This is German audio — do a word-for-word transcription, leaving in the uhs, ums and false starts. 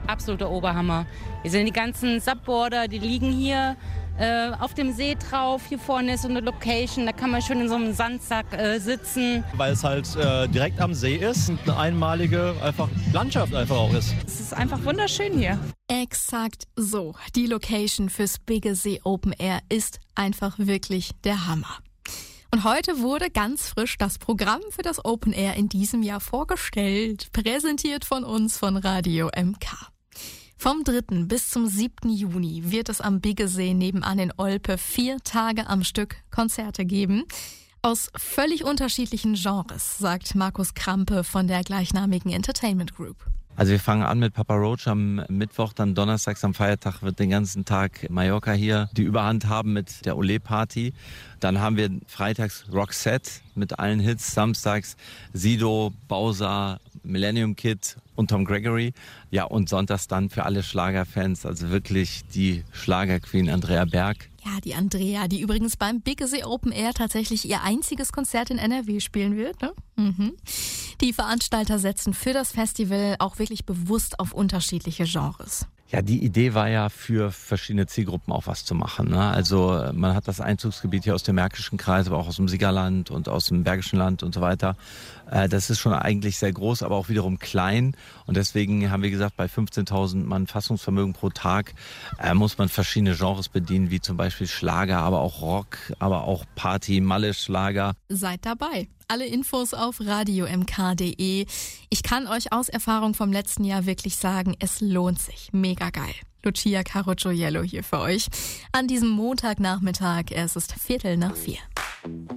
absoluter Oberhammer. Wir sind die ganzen Subboarder, die liegen hier äh, auf dem See drauf. Hier vorne ist so eine Location, da kann man schön in so einem Sandsack äh, sitzen. Weil es halt äh, direkt am See ist und eine einmalige einfach Landschaft einfach auch ist. Es ist einfach wunderschön hier. Exakt so. Die Location fürs Biggesee Open Air ist einfach wirklich der Hammer. Und heute wurde ganz frisch das Programm für das Open Air in diesem Jahr vorgestellt, präsentiert von uns von Radio M K. Vom dritten bis zum siebten Juni wird es am Biggesee nebenan in Olpe vier Tage am Stück Konzerte geben. Aus völlig unterschiedlichen Genres, sagt Markus Krampe von der gleichnamigen Entertainment Group. Also wir fangen an mit Papa Roach am Mittwoch, dann donnerstags am Feiertag wird den ganzen Tag Mallorca hier die Überhand haben mit der Olé-Party. Dann haben wir freitags Roxette mit allen Hits, samstags Sido, Bowser, Millennium Kid und Tom Gregory. Ja, und sonntags dann für alle Schlagerfans, also wirklich die Schlagerqueen Andrea Berg. Ja, die Andrea, die übrigens beim Biggesee Open Air tatsächlich ihr einziges Konzert in N R W spielen wird. Ne? Mhm. Die Veranstalter setzen für das Festival auch wirklich bewusst auf unterschiedliche Genres. Ja, die Idee war ja für verschiedene Zielgruppen auch was zu machen. Ne? Also man hat das Einzugsgebiet hier aus dem Märkischen Kreis, aber auch aus dem Siegerland und aus dem Bergischen Land und so weiter. Das ist schon eigentlich sehr groß, aber auch wiederum klein. Und deswegen haben wir gesagt, bei fünfzehntausend Mann Fassungsvermögen pro Tag äh, muss man verschiedene Genres bedienen, wie zum Beispiel Schlager, aber auch Rock, aber auch Party, Malle, Schlager. Seid dabei. Alle Infos auf radio m k punkt d e. Ich kann euch aus Erfahrung vom letzten Jahr wirklich sagen, es lohnt sich. Mega geil. Lucia Carocciello hier für euch. An diesem Montagnachmittag, es ist Viertel nach vier.